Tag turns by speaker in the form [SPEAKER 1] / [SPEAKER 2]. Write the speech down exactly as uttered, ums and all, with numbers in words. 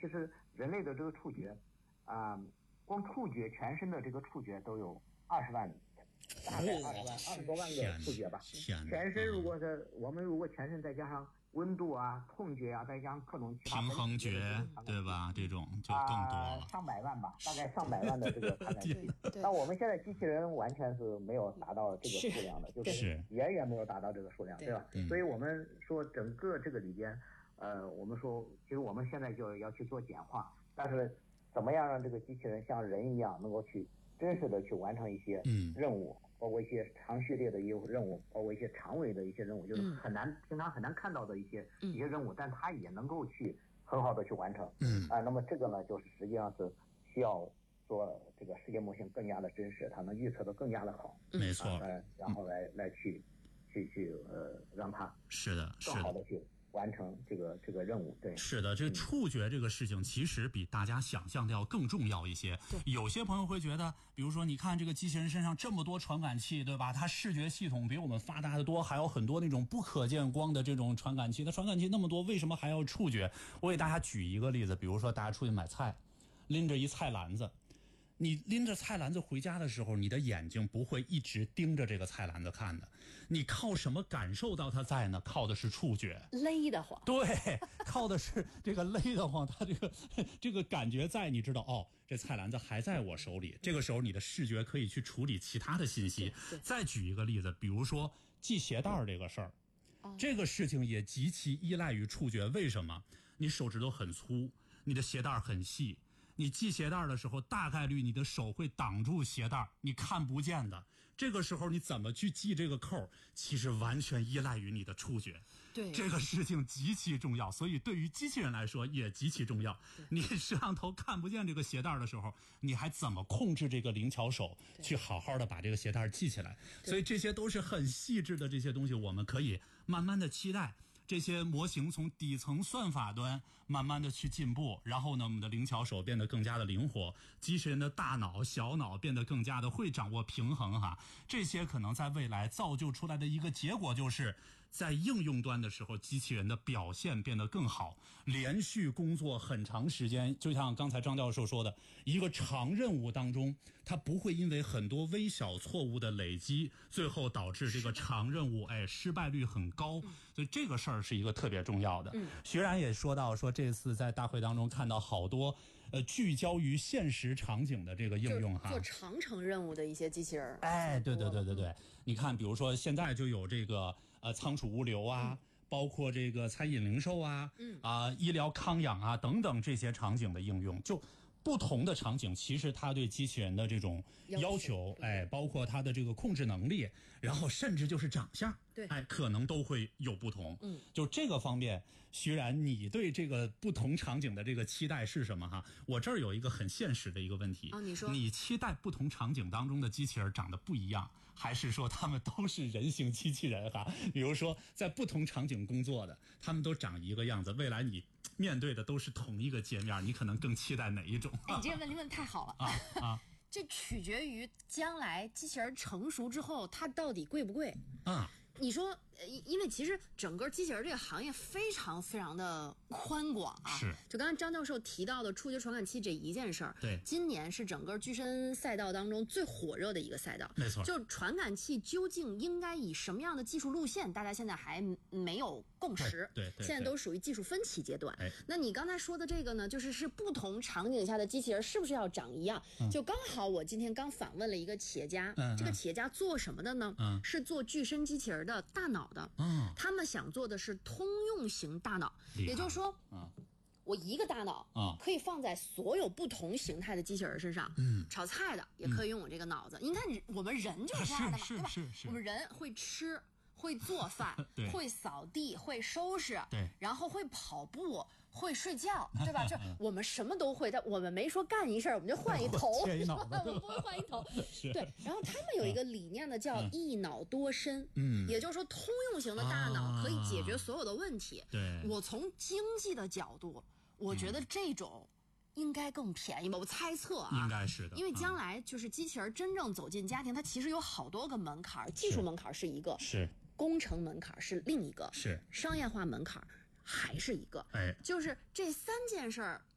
[SPEAKER 1] 其实人类的这个触觉，啊、呃，光触觉全身的这个触觉都有二十万，大概二十万、二十多万个触觉吧。全身如果是、嗯、我们如果全身再加上温度啊、痛觉啊，再加上各种其他
[SPEAKER 2] 平衡觉，对吧？这种就更多了、
[SPEAKER 1] 呃，上百万吧，大概上百万的这个传感器。那我们现在机器人完全是没有达到这个数量的，就是远远没有达到这个数量，对吧？所以我们说整个这个里边，呃，我们说其实我们现在就要去做简化，但是怎么样让这个机器人像人一样能够去真实的去完成一些任务，嗯、包括一些长序列的业务任务，包括一些长尾的一些任务，就是很难、嗯、平常很难看到的一些、嗯、一些任务，但它也能够去很好的去完成。嗯啊，那么这个呢，就是实际上是需要做这个世界模型更加的真实，它能预测的更加的好。
[SPEAKER 2] 没错。
[SPEAKER 1] 呃、啊，然后来、嗯、来去去去呃，让它
[SPEAKER 2] 是的，
[SPEAKER 1] 更好的去完成这个这个任务。对，
[SPEAKER 2] 是的，这个触觉这个事情其实比大家想象的要更重要一些。有些朋友会觉得，比如说你看这个机器人身上这么多传感器，对吧？它视觉系统比我们发达的多，还有很多那种不可见光的这种传感器。它传感器那么多，为什么还要触觉？我给大家举一个例子，比如说大家出去买菜，拎着一菜篮子。你拎着菜篮子回家的时候，你的眼睛不会一直盯着这个菜篮子看的，你靠什么感受到它在呢？靠的是触觉，
[SPEAKER 3] 勒得慌。
[SPEAKER 2] 对，靠的是这个勒得慌，它这个这个感觉在，你知道哦，这菜篮子还在我手里，这个时候你的视觉可以去处理其他的信息。再举一个例子，比如说系鞋带这个事儿，这个事情也极其依赖于触觉。为什么？你手指头很粗，你的鞋带很细。你系鞋带的时候，大概率你的手会挡住鞋带，你看不见的。这个时候你怎么去系这个扣，其实完全依赖于你的触觉。
[SPEAKER 3] 对，
[SPEAKER 2] 这个事情极其重要，所以对于机器人来说也极其重要。你摄像头看不见这个鞋带的时候，你还怎么控制这个灵巧手去好好的把这个鞋带系起来？所以这些都是很细致的这些东西，我们可以慢慢的期待。这些模型从底层算法端慢慢的去进步，然后呢，我们的灵巧手变得更加的灵活，机器人的大脑、小脑变得更加的会掌握平衡哈。这些可能在未来造就出来的一个结果，就是在应用端的时候，机器人的表现变得更好，连续工作很长时间，就像刚才张教授说的，一个长任务当中，它不会因为很多微小错误的累积，最后导致这个长任务哎失败率很高，所以这个事儿是一个特别重要的。嗯，徐然也说到说这次在大会当中看到好多呃聚焦于现实场景的这个应用哈，
[SPEAKER 3] 做长程任务的一些机器人。
[SPEAKER 2] 哎，对对对对对，你看，比如说现在就有这个呃仓储物流啊。嗯，包括这个餐饮零售啊，嗯啊、呃、医疗康养啊等等这些场景的应用，就不同的场景，其实它对机器人的这种要求，哎，包括它的这个控制能力，然后甚至就是长相，
[SPEAKER 3] 对，
[SPEAKER 2] 哎，可能都会有不同。嗯，就这个方面，徐然，你对这个不同场景的这个期待是什么哈？我这儿有一个很现实的一个问题。
[SPEAKER 3] 哦，你说，
[SPEAKER 2] 你期待不同场景当中的机器人长得不一样，还是说他们都是人形机器人哈？比如说在不同场景工作的，他们都长一个样子，未来你面对的都是同一个界面，你可能更期待哪一种？
[SPEAKER 3] 哎，你这个问题问得太好了
[SPEAKER 2] 啊啊！
[SPEAKER 3] 这取决于将来机器人成熟之后，它到底贵不贵
[SPEAKER 2] 啊？
[SPEAKER 3] 你说，因为其实整个机器人这个行业非常非常的宽广啊。
[SPEAKER 2] 是。
[SPEAKER 3] 就刚才张教授提到的触觉传感器这一件事儿，
[SPEAKER 2] 对，
[SPEAKER 3] 今年是整个具身赛道当中最火热的一个赛道。
[SPEAKER 2] 没错。
[SPEAKER 3] 就传感器究竟应该以什么样的技术路线，大家现在还没有共识。
[SPEAKER 2] 对 对, 对。
[SPEAKER 3] 现在都属于技术分歧阶段。
[SPEAKER 2] 哎。
[SPEAKER 3] 那你刚才说的这个呢，就是是不同场景下的机器人是不是要长一样？嗯、就刚好我今天刚访问了一个企业家，嗯、这个企业家做什么的呢？嗯，是做具身机器人的大脑的。嗯，他们想做的是通用型大脑，也就是说，嗯，我一个大脑啊，可以放在所有不同形态的机器人身上。嗯，炒菜的也可以用我这个脑子。你看，我们人就是这样的嘛，对吧？
[SPEAKER 2] 是是是。
[SPEAKER 3] 我们人会吃，会做饭，会扫地，会收拾，
[SPEAKER 2] 对，
[SPEAKER 3] 然后会跑步，会睡觉，对吧？就我们什么都会，但我们没说干一事儿我们就换一头，我们不会换一头。对，然后他们有一个理念呢，叫一脑多身，嗯，也就是说通用型的大脑可以解决所有的问题。
[SPEAKER 2] 对，
[SPEAKER 3] 我从经济的角度，我觉得这种应该更便宜吧，我猜测啊，
[SPEAKER 2] 应该是的，
[SPEAKER 3] 因为将来就是机器人真正走进家庭，它其实有好多个门槛，技术门槛是一个，
[SPEAKER 2] 是
[SPEAKER 3] 工程门槛是另一个，
[SPEAKER 2] 是
[SPEAKER 3] 商业化门槛还是一个，
[SPEAKER 2] 哎，
[SPEAKER 3] 就是这三件事儿